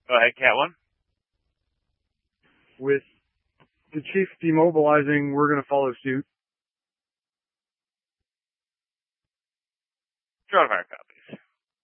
Go ahead, Cat 1. With the chief demobilizing, we're going to follow suit. Drone fire copy.